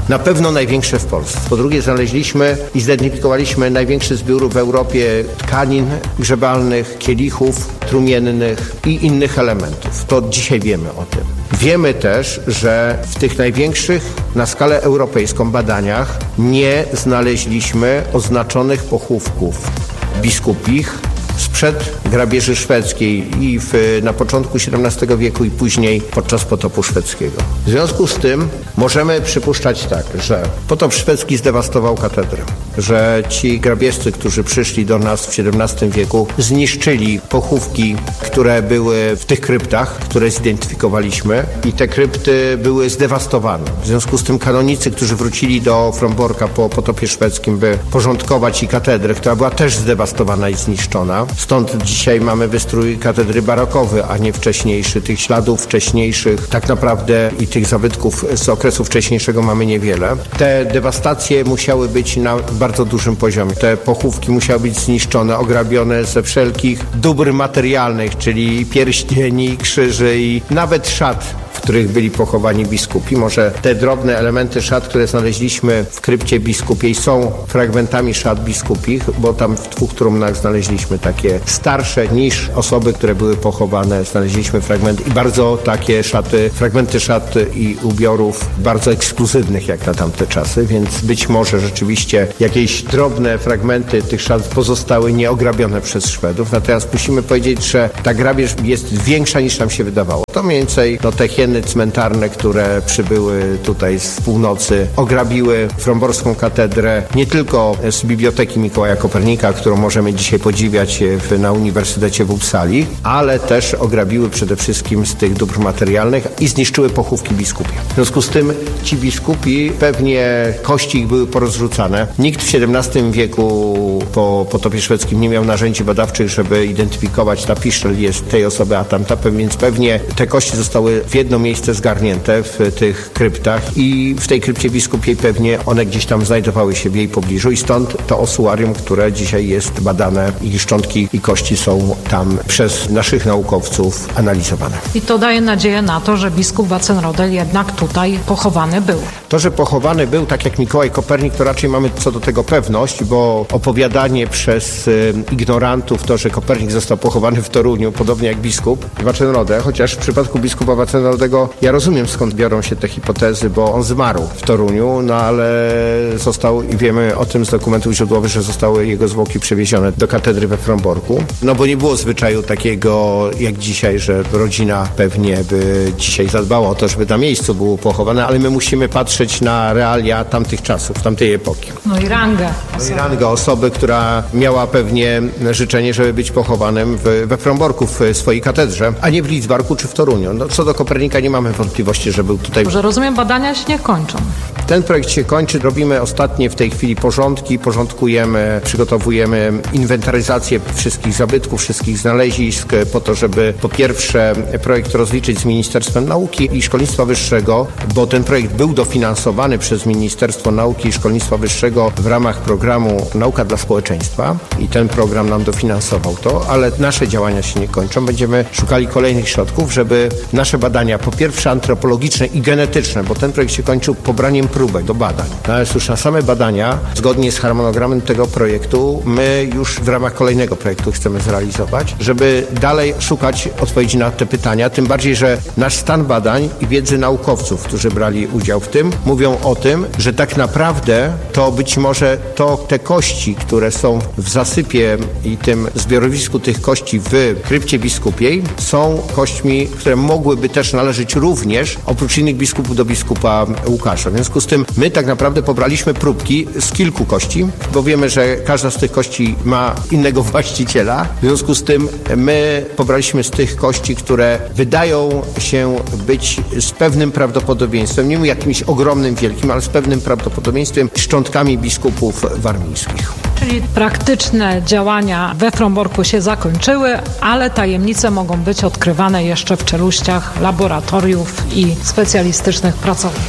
na pewno największe w Polsce. Po drugie znaleźliśmy i zidentyfikowaliśmy największy zbiór w Europie tkanin grzebalnych, kielichów trumiennych i innych elementów. To dzisiaj wiemy o tym. Wiemy też, że w tych największych na skalę europejską badaniach nie znaleźliśmy oznaczonych pochówków biskupich sprzed grabieży szwedzkiej i na początku XVII wieku i później podczas potopu szwedzkiego. W związku z tym możemy przypuszczać tak, że potop szwedzki zdewastował katedrę, że ci grabieżcy, którzy przyszli do nas w XVII wieku, zniszczyli pochówki, które były w tych kryptach, które zidentyfikowaliśmy i te krypty były zdewastowane. W związku z tym kanonicy, którzy wrócili do Fromborka po potopie szwedzkim, by porządkować i katedrę, która była też zdewastowana i zniszczona. Stąd dzisiaj mamy wystrój katedry barokowy, a nie wcześniejszy. Tych śladów wcześniejszych tak naprawdę i tych zabytków z okresu wcześniejszego mamy niewiele. Te dewastacje musiały być na bardzo dużym poziomie. Te pochówki musiały być zniszczone, ograbione ze wszelkich dóbr materialnych, czyli pierścieni, krzyży i nawet szat, w których byli pochowani biskupi. Może te drobne elementy szat, które znaleźliśmy w krypcie biskupiej, są fragmentami szat biskupich, bo tam w 2 trumnach znaleźliśmy takie starsze niż osoby, które były pochowane. Znaleźliśmy fragmenty i bardzo takie szaty, fragmenty szat i ubiorów bardzo ekskluzywnych jak na tamte czasy, więc być może rzeczywiście jakieś drobne fragmenty tych szat pozostały nieograbione przez Szwedów. Natomiast musimy powiedzieć, że ta grabież jest większa niż nam się wydawało. To mniej więcej te hieny cmentarne, które przybyły tutaj z północy, ograbiły fromborską katedrę nie tylko z Biblioteki Mikołaja Kopernika, którą możemy dzisiaj podziwiać na Uniwersytecie w Uppsali, ale też ograbiły przede wszystkim z tych dóbr materialnych i zniszczyły pochówki biskupie. W związku z tym ci biskupi, pewnie kości ich były porozrzucane. Nikt w XVII wieku po potopie szwedzkim nie miał narzędzi badawczych, żeby identyfikować, ta piszczel jest tej osoby, a tamta, więc pewnie te kości zostały w jedno miejsce zgarnięte w tych kryptach i w tej krypcie biskupiej pewnie one gdzieś tam znajdowały się w jej pobliżu i stąd to osuarium, które dzisiaj jest badane i szczątki i kości są tam przez naszych naukowców analizowane. I to daje nadzieję na to, że biskup Waczenrodel jednak tutaj pochowany był. To, że pochowany był tak jak Mikołaj Kopernik, to raczej mamy co do tego pewność, bo opowiadanie przez ignorantów to, że Kopernik został pochowany w Toruniu, podobnie jak biskup Waczenrodel, chociaż w przypadku biskupa Waczenrodego ja rozumiem, skąd biorą się te hipotezy, bo on zmarł w Toruniu, no ale został, i wiemy o tym z dokumentów źródłowych, że zostały jego zwłoki przewiezione do katedry we Fromborku. No bo nie było zwyczaju takiego jak dzisiaj, że rodzina pewnie by dzisiaj zadbała o to, żeby na miejscu było pochowane, ale my musimy patrzeć na realia tamtych czasów, tamtej epoki. No i rangę. Osoby, która miała pewnie życzenie, żeby być pochowanym we Fromborku, w swojej katedrze, a nie w Lidzbarku czy w Toruniu. No, co do Kopernika nie mamy wątpliwości, że był tutaj. Że rozumiem, badania się nie kończą. Ten projekt się kończy, robimy ostatnie w tej chwili porządki, porządkujemy, przygotowujemy inwentaryzację wszystkich zabytków, wszystkich znalezisk po to, żeby po pierwsze projekt rozliczyć z Ministerstwem Nauki i Szkolnictwa Wyższego, bo ten projekt był dofinansowany przez Ministerstwo Nauki i Szkolnictwa Wyższego w ramach programu Nauka dla Społeczeństwa i ten program nam dofinansował to, ale nasze działania się nie kończą. Będziemy szukali kolejnych środków, żeby nasze badania, po pierwsze antropologiczne i genetyczne, bo ten projekt się kończył pobraniem próbek do badań. Natomiast już na same badania, zgodnie z harmonogramem tego projektu, my już w ramach kolejnego projektu chcemy zrealizować, żeby dalej szukać odpowiedzi na te pytania, tym bardziej, że nasz stan badań i wiedzy naukowców, którzy brali udział w tym, mówią o tym, że tak naprawdę to być może te kości, które są w zasypie i tym zbiorowisku tych kości w krypcie biskupiej, są kośćmi, które mogłyby też należeć również, oprócz innych biskupów, do biskupa Łukasza. W związku z tym my tak naprawdę pobraliśmy próbki z kilku kości, bo wiemy, że każda z tych kości ma innego właściciela. W związku z tym my pobraliśmy z tych kości, które wydają się być z pewnym prawdopodobieństwem, nie mówię jakimś ogromnym, wielkim, ale z pewnym prawdopodobieństwem szczątkami biskupów warmińskich. Czyli praktyczne działania we Fromborku się zakończyły, ale tajemnice mogą być odkrywane jeszcze w czeluściach laboratoriów i specjalistycznych pracowni.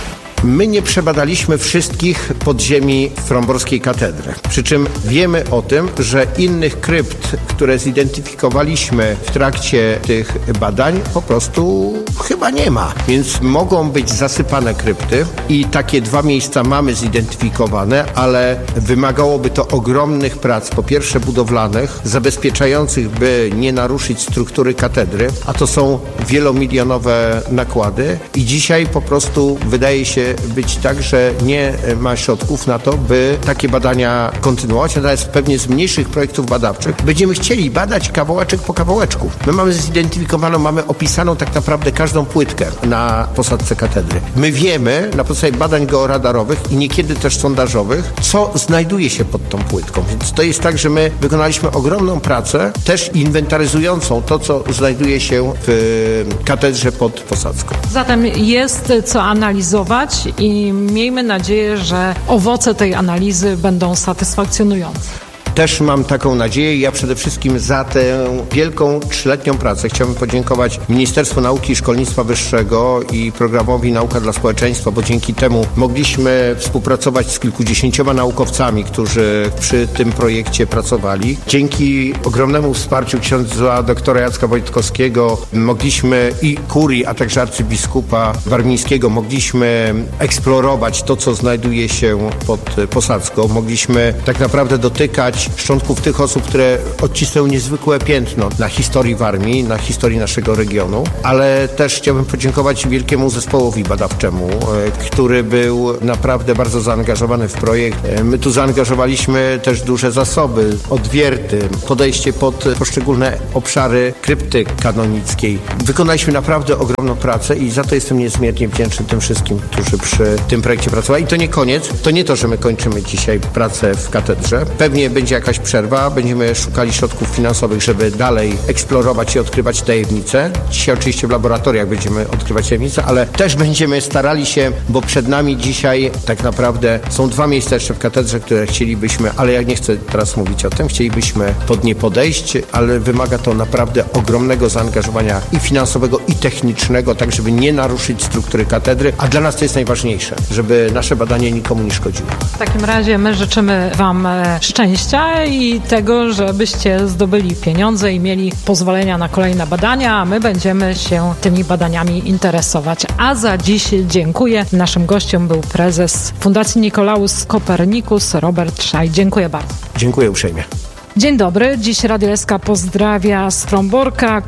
My nie przebadaliśmy wszystkich podziemi Fromborskiej Katedry. Przy czym wiemy o tym, że innych krypt, które zidentyfikowaliśmy w trakcie tych badań, po prostu chyba nie ma. Więc mogą być zasypane krypty i takie 2 miejsca mamy zidentyfikowane, ale wymagałoby to ogromnych prac, po pierwsze budowlanych, zabezpieczających, by nie naruszyć struktury katedry, a to są wielomilionowe nakłady i dzisiaj po prostu wydaje się być tak, że nie ma środków na to, by takie badania kontynuować, natomiast pewnie z mniejszych projektów badawczych będziemy chcieli badać kawałeczek po kawałeczku. My mamy zidentyfikowaną, mamy opisaną tak naprawdę każdą płytkę na posadzce katedry. My wiemy na podstawie badań georadarowych i niekiedy też sondażowych, co znajduje się pod tą płytką. Więc to jest tak, że my wykonaliśmy ogromną pracę, też inwentaryzującą to, co znajduje się w katedrze pod posadzką. Zatem jest co analizować i miejmy nadzieję, że owoce tej analizy będą satysfakcjonujące. Też mam taką nadzieję. Ja przede wszystkim za tę wielką 3-letnią pracę chciałbym podziękować Ministerstwu Nauki i Szkolnictwa Wyższego i programowi Nauka dla Społeczeństwa, bo dzięki temu mogliśmy współpracować z kilkudziesięcioma naukowcami, którzy przy tym projekcie pracowali. Dzięki ogromnemu wsparciu księdza doktora Jacka Wojtkowskiego mogliśmy i kurii, a także arcybiskupa warmińskiego mogliśmy eksplorować to, co znajduje się pod posadzką. Mogliśmy tak naprawdę dotykać szczątków tych osób, które odcisnęły niezwykłe piętno na historii Warmii, na historii naszego regionu, ale też chciałbym podziękować wielkiemu zespołowi badawczemu, który był naprawdę bardzo zaangażowany w projekt. My tu zaangażowaliśmy też duże zasoby, odwierty, podejście pod poszczególne obszary krypty kanonickiej. Wykonaliśmy naprawdę ogromną pracę i za to jestem niezmiernie wdzięczny tym wszystkim, którzy przy tym projekcie pracowali. I to nie koniec, to nie to, że my kończymy dzisiaj pracę w katedrze. Pewnie będzie jakaś przerwa, będziemy szukali środków finansowych, żeby dalej eksplorować i odkrywać tajemnice. Dzisiaj oczywiście w laboratoriach będziemy odkrywać tajemnice, ale też będziemy starali się, bo przed nami dzisiaj tak naprawdę są 2 miejsca jeszcze w katedrze, które chcielibyśmy, ale ja nie chcę teraz mówić o tym, chcielibyśmy pod nie podejść, ale wymaga to naprawdę ogromnego zaangażowania i finansowego, i technicznego, tak żeby nie naruszyć struktury katedry, a dla nas to jest najważniejsze, żeby nasze badanie nikomu nie szkodziło. W takim razie my życzymy Wam szczęścia i tego, żebyście zdobyli pieniądze i mieli pozwolenia na kolejne badania, a my będziemy się tymi badaniami interesować. A za dziś dziękuję. Naszym gościem był prezes Fundacji Nicolaus Copernicus Robert Szaj. Dziękuję bardzo. Dziękuję uprzejmie. Dzień dobry. Dziś Radio SK pozdrawia z Fromborka.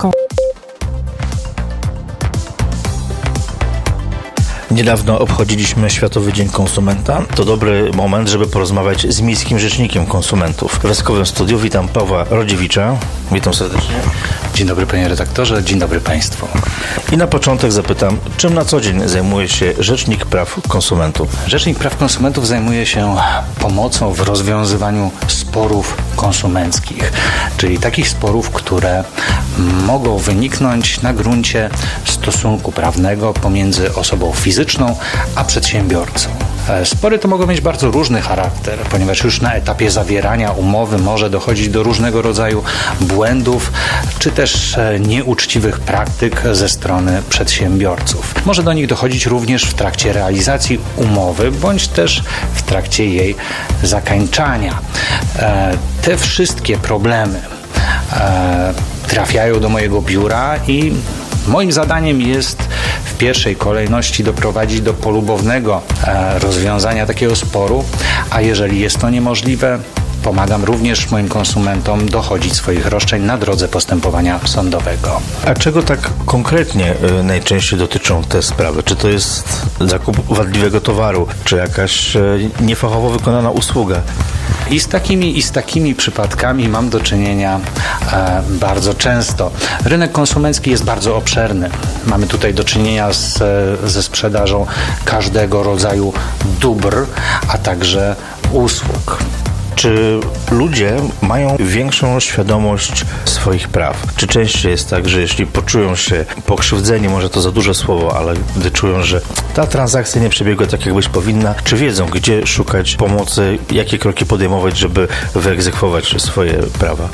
Niedawno obchodziliśmy Światowy Dzień Konsumenta. To dobry moment, żeby porozmawiać z Miejskim Rzecznikiem Konsumentów. W Weskowym Studiu witam Pawła Rodziewicza. Witam serdecznie. Dzień dobry panie redaktorze, dzień dobry państwu. I na początek zapytam, czym na co dzień zajmuje się Rzecznik Praw Konsumentów? Rzecznik Praw Konsumentów zajmuje się pomocą w rozwiązywaniu sporów konsumenckich, czyli takich sporów, które mogą wyniknąć na gruncie stosunku prawnego pomiędzy osobą fizyczną a przedsiębiorcą. Spory to mogą mieć bardzo różny charakter, ponieważ już na etapie zawierania umowy może dochodzić do różnego rodzaju błędów, czy też nieuczciwych praktyk ze strony przedsiębiorców. Może do nich dochodzić również w trakcie realizacji umowy, bądź też w trakcie jej zakończania. Te wszystkie problemy trafiają do mojego biura i moim zadaniem jest w pierwszej kolejności doprowadzić do polubownego rozwiązania takiego sporu, a jeżeli jest to niemożliwe, pomagam również moim konsumentom dochodzić swoich roszczeń na drodze postępowania sądowego. A czego tak konkretnie najczęściej dotyczą te sprawy? Czy to jest zakup wadliwego towaru, czy jakaś niefachowo wykonana usługa? I z takimi przypadkami mam do czynienia bardzo często. Rynek konsumencki jest bardzo obszerny. Mamy tutaj do czynienia ze sprzedażą każdego rodzaju dóbr, a także usług. Czy ludzie mają większą świadomość swoich praw? Czy częściej jest tak, że jeśli poczują się pokrzywdzeni, może to za duże słowo, ale gdy czują, że ta transakcja nie przebiegła tak, jak być powinna, czy wiedzą, gdzie szukać pomocy, jakie kroki podejmować, żeby wyegzekwować swoje prawa?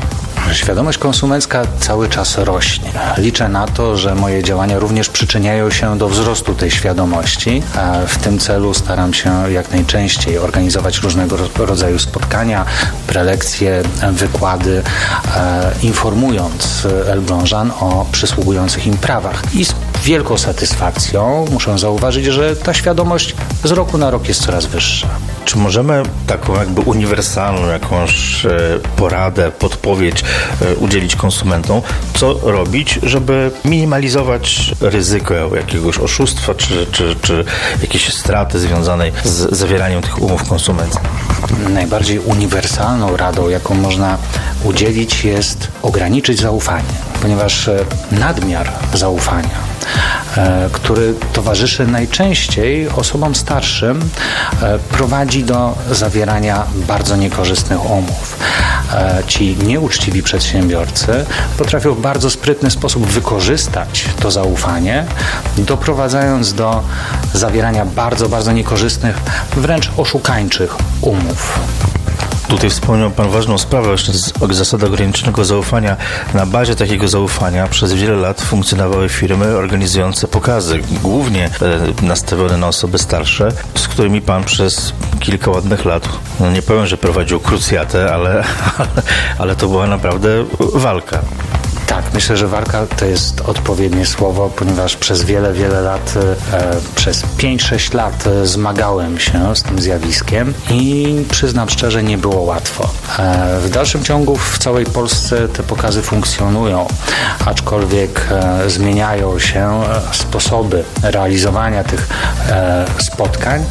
Świadomość konsumencka cały czas rośnie. Liczę na to, że moje działania również przyczyniają się do wzrostu tej świadomości. W tym celu staram się jak najczęściej organizować różnego rodzaju spotkania, prelekcje, wykłady, informując Elblążan o przysługujących im prawach. I z wielką satysfakcją muszę zauważyć, że ta świadomość z roku na rok jest coraz wyższa. Czy możemy taką jakby uniwersalną jakąś poradę, podpowiedź udzielić konsumentom, co robić, żeby minimalizować ryzyko jakiegoś oszustwa czy jakiejś straty związanej z zawieraniem tych umów konsumenckich? Najbardziej uniwersalną radą, jaką można udzielić, jest ograniczyć zaufanie, ponieważ nadmiar zaufania, który towarzyszy najczęściej osobom starszym, prowadzi do zawierania bardzo niekorzystnych umów. Ci nieuczciwi przedsiębiorcy potrafią w bardzo sprytny sposób wykorzystać to zaufanie, doprowadzając do zawierania bardzo, bardzo niekorzystnych, wręcz oszukańczych umów. Tutaj wspomniał Pan ważną sprawę właśnie zasady ograniczonego zaufania. Na bazie takiego zaufania przez wiele lat funkcjonowały firmy organizujące pokazy, głównie nastawione na osoby starsze, z którymi Pan przez kilka ładnych lat, no nie powiem, że prowadził krucjatę, ale to była naprawdę walka. Tak, myślę, że walka to jest odpowiednie słowo, ponieważ przez wiele lat, przez 5-6 lat zmagałem się z tym zjawiskiem i przyznam szczerze, nie było łatwo. W dalszym ciągu w całej Polsce te pokazy funkcjonują, aczkolwiek zmieniają się sposoby realizowania tych spotkań.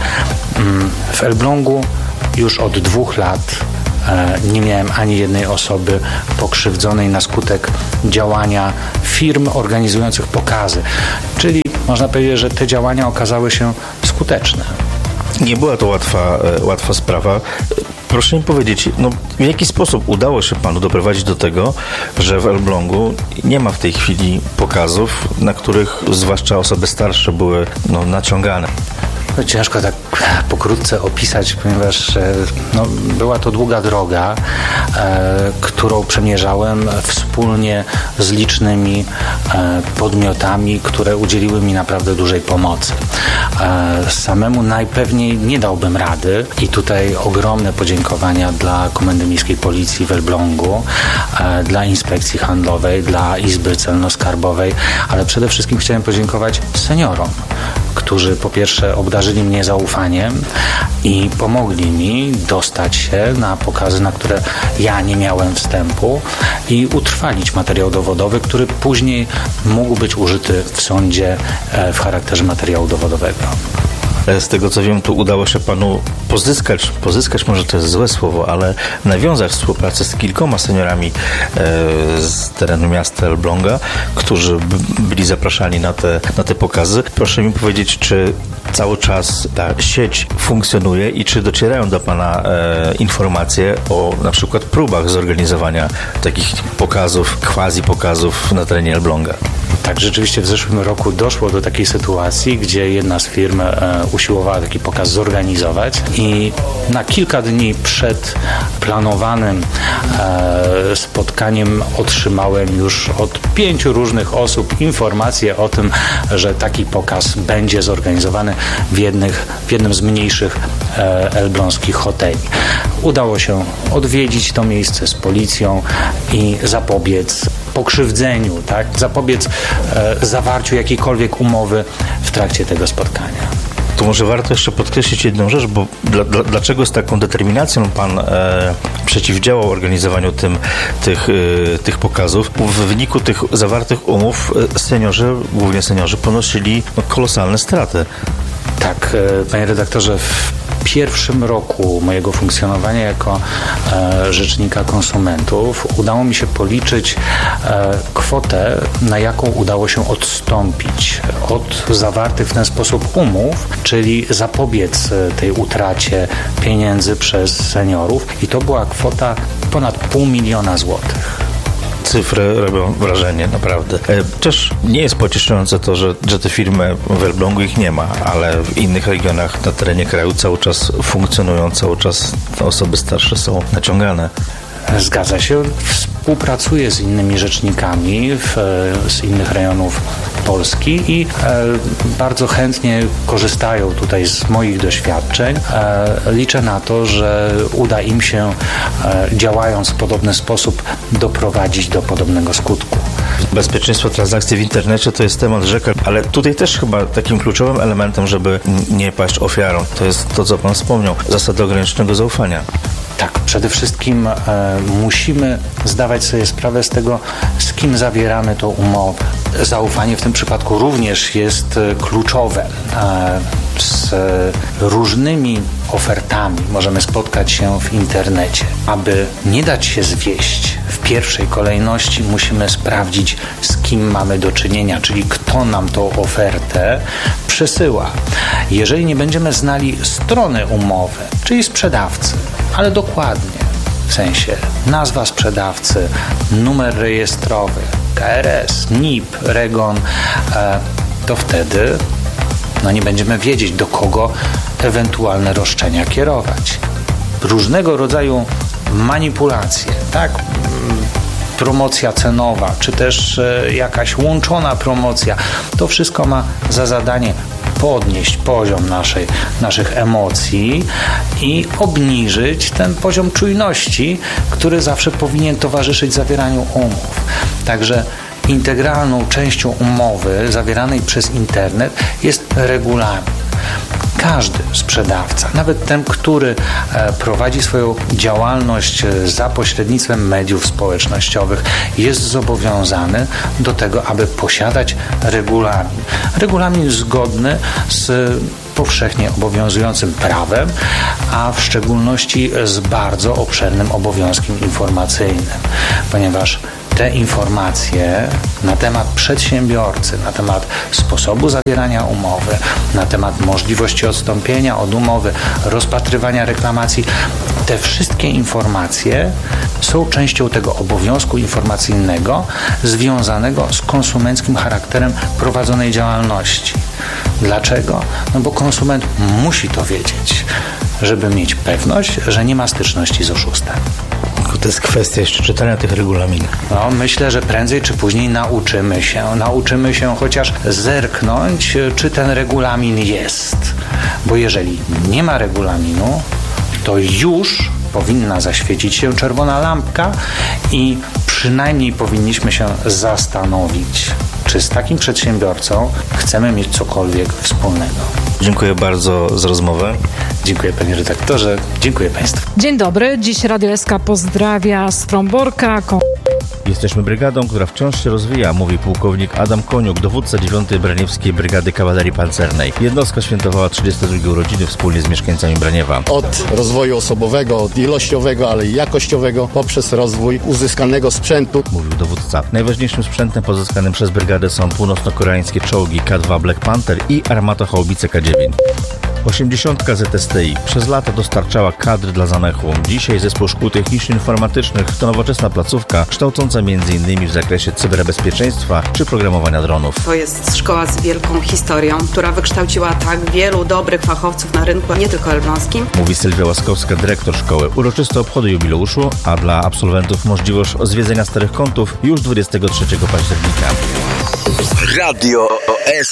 W Elblągu już od 2 lat nie miałem ani jednej osoby pokrzywdzonej na skutek działania firm organizujących pokazy. Czyli można powiedzieć, że te działania okazały się skuteczne. Nie była to łatwa sprawa. Proszę mi powiedzieć, w jaki sposób udało się Panu doprowadzić do tego, że w Elblągu nie ma w tej chwili pokazów, na których zwłaszcza osoby starsze były naciągane? Ciężko tak pokrótce opisać, ponieważ była to długa droga, którą przemierzałem wspólnie z licznymi podmiotami, które udzieliły mi naprawdę dużej pomocy. Samemu najpewniej nie dałbym rady i tutaj ogromne podziękowania dla Komendy Miejskiej Policji w Elblągu, dla Inspekcji Handlowej, dla Izby Celno-Skarbowej, ale przede wszystkim chciałem podziękować seniorom, którzy po pierwsze obdarzyli mnie zaufaniem i pomogli mi dostać się na pokazy, na które ja nie miałem wstępu i utrwalić materiał dowodowy, który później mógł być użyty w sądzie w charakterze materiału dowodowego. Z tego co wiem, tu udało się Panu pozyskać może to jest złe słowo, ale nawiązać współpracę z kilkoma seniorami z terenu miasta Elbląga, którzy byli zapraszani na te pokazy. Proszę mi powiedzieć, czy cały czas ta sieć funkcjonuje i czy docierają do Pana informacje o na przykład próbach zorganizowania takich pokazów, quasi-pokazów na terenie Elbląga? Tak, rzeczywiście w zeszłym roku doszło do takiej sytuacji, gdzie jedna z firm usiłowała taki pokaz zorganizować i na kilka dni przed planowanym spotkaniem otrzymałem już od 5 różnych osób informację o tym, że taki pokaz będzie zorganizowany w jednym z mniejszych elbląskich hoteli. Udało się odwiedzić to miejsce z policją i zapobiec pokrzywdzeniu, tak? Zapobiec zawarciu jakiejkolwiek umowy w trakcie tego spotkania. To może warto jeszcze podkreślić jedną rzecz, bo dlaczego z taką determinacją Pan przeciwdziałał organizowaniu tych pokazów? W wyniku tych zawartych umów głównie seniorzy, ponosili kolosalne straty. Tak, panie redaktorze, w pierwszym roku mojego funkcjonowania jako rzecznika konsumentów udało mi się policzyć kwotę, na jaką udało się odstąpić od zawartych w ten sposób umów, czyli zapobiec tej utracie pieniędzy przez seniorów i to była kwota ponad 500 000 złotych. Cyfry robią wrażenie, naprawdę. Też nie jest pocieszające to, że te firmy w Elblągu ich nie ma, ale w innych regionach na terenie kraju cały czas funkcjonują, cały czas te osoby starsze są naciągane. Zgadza się. Współpracuję z innymi rzecznikami z innych rejonów Polski i bardzo chętnie korzystają tutaj z moich doświadczeń. Liczę na to, że uda im się, działając w podobny sposób, doprowadzić do podobnego skutku. Bezpieczeństwo transakcji w internecie to jest temat rzeka, ale tutaj też chyba takim kluczowym elementem, żeby nie paść ofiarą, to jest to, co Pan wspomniał, zasada ograniczonego zaufania. Tak, przede wszystkim musimy zdawać sobie sprawę z tego, z kim zawieramy tą umowę. Zaufanie w tym przypadku również jest kluczowe. Z różnymi ofertami możemy spotkać się w internecie. Aby nie dać się zwieść, w pierwszej kolejności musimy sprawdzić, z kim mamy do czynienia, czyli kto nam tą ofertę przesyła. Jeżeli nie będziemy znali strony umowy, czyli sprzedawcy, ale dokładnie, w sensie nazwa sprzedawcy, numer rejestrowy, KRS, NIP, REGON, to wtedy nie będziemy wiedzieć, do kogo ewentualne roszczenia kierować. Różnego rodzaju manipulacje, tak? Promocja cenowa, czy też jakaś łączona promocja, to wszystko ma za zadanie podnieść poziom naszych emocji i obniżyć ten poziom czujności, który zawsze powinien towarzyszyć zawieraniu umów. Także integralną częścią umowy zawieranej przez internet jest regulamin. Każdy sprzedawca, nawet ten, który prowadzi swoją działalność za pośrednictwem mediów społecznościowych, jest zobowiązany do tego, aby posiadać regulamin. Regulamin zgodny z powszechnie obowiązującym prawem, a w szczególności z bardzo obszernym obowiązkiem informacyjnym, ponieważ te informacje na temat przedsiębiorcy, na temat sposobu zawierania umowy, na temat możliwości odstąpienia od umowy, rozpatrywania reklamacji, te wszystkie informacje są częścią tego obowiązku informacyjnego związanego z konsumenckim charakterem prowadzonej działalności. Dlaczego? Bo konsument musi to wiedzieć, żeby mieć pewność, że nie ma styczności z oszustem. To jest kwestia jeszcze czytania tych regulaminów. Myślę, że prędzej czy później nauczymy się chociaż zerknąć, czy ten regulamin jest. Bo jeżeli nie ma regulaminu, to już powinna zaświecić się czerwona lampka i przynajmniej powinniśmy się zastanowić, czy z takim przedsiębiorcą chcemy mieć cokolwiek wspólnego. Dziękuję bardzo za rozmowę. Dziękuję, panie redaktorze. Dziękuję państwu. Dzień dobry. Dziś Radio SK pozdrawia z Fromborka. Jesteśmy brygadą, która wciąż się rozwija, mówi pułkownik Adam Koniuk, dowódca 9. Braniewskiej Brygady Kawalerii Pancernej. Jednostka świętowała 32 urodziny wspólnie z mieszkańcami Braniewa. Od rozwoju osobowego, od ilościowego, ale i jakościowego poprzez rozwój uzyskanego sprzętu, mówił dowódca. Najważniejszym sprzętem pozyskanym przez brygadę są północno-koreańskie czołgi K2 Black Panther i armata haubice K9. 80 ZSTI przez lata dostarczała kadry dla Zamechu. Dzisiaj zespół szkół techniczno-informatycznych to nowoczesna placówka kształcąca m.in. w zakresie cyberbezpieczeństwa czy programowania dronów. To jest szkoła z wielką historią, która wykształciła tak wielu dobrych fachowców na rynku, nie tylko elbląskim. Mówi Sylwia Łaskowska, dyrektor szkoły. Uroczyste obchody jubileuszu, a dla absolwentów możliwość zwiedzenia starych kątów już 23 października. Radio